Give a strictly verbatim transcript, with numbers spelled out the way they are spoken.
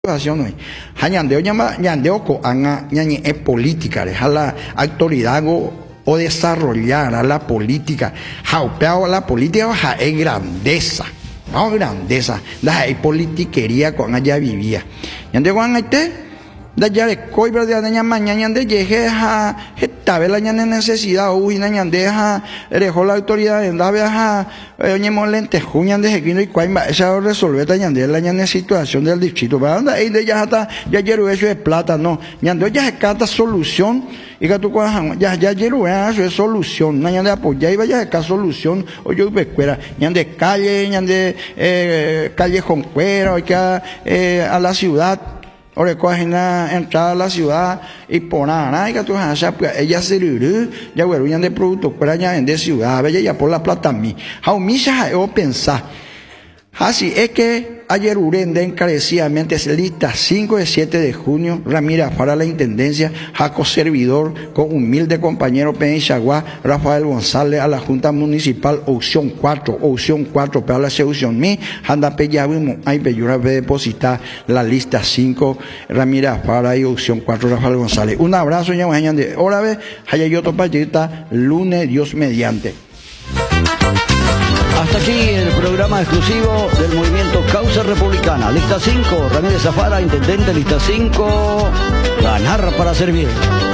situación hoy. Hañandeo llama ñandeo ko anga ñañe es política, a la autoridad o, o desarrollar a la política. Jaupeado la política ja es grandeza. No grandeza. Da es politiquería con allá vivía. Ñandeo con este da ya de coibra de aña mañana de llegue a esta la ñane necesidad uy na ñande ha dejó la autoridad en da viaja oñe molente juñan de jequino y cuaima esa resolver ta ñande la ñane situación del distrito para anda ahí de ya hasta ya quiero eso de plata no ñande ya canta solución y que tú ya ya quiero eso es solución na ñande apoyar y vaya acá solución o yo pescuera ñande calle ñande eh, calle con cuera o que eh, a la ciudad. Ahora cogen la entrada a la ciudad y por nada, y que tú has ella se rurú, ya bueno, ya de producto, pero ya en de ciudad, bella ya por la plata a mí. Jaumisa, yo pensar. Así es que ayer Urende encarecidamente es lista cinco de siete de junio, Ramírez para la intendencia, Jaco Servidor con humilde compañero Penichaguá, Rafael González a la Junta Municipal, opción cuatro, opción cuatro para la solución mi, anda peyabimo, hay peyura de depositar la lista cinco, Ramírez para y opción cuatro, Rafael González. Un abrazo, ya mañana de hora ve, Hayayoto Payita, lunes, Dios mediante. Hasta aquí el programa exclusivo del movimiento Causa Republicana. Lista cinco, Ramírez Zafara, intendente, lista cinco, ganar para servir.